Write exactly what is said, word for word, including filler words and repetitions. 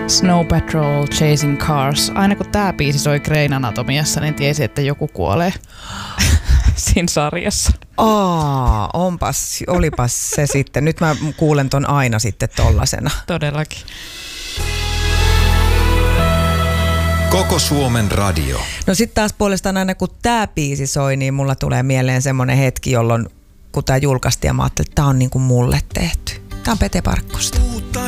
Snow Patrol, Chasing Cars. Aina kun tää biisi soi Grey's Anatomiassa, niin tiesi, että joku kuolee siinä sarjassa. Aa, onpas, olipas se sitten. Nyt mä kuulen ton aina sitten tollasena. Todellakin. Koko Suomen radio. No sit taas puolestaan aina kun tää biisi soi, niin mulla tulee mieleen semmonen hetki, jolloin kun tää julkaistiin ja mä ajattelin, että tää on niinku mulle tehty. Tää on Pete Parkkosta.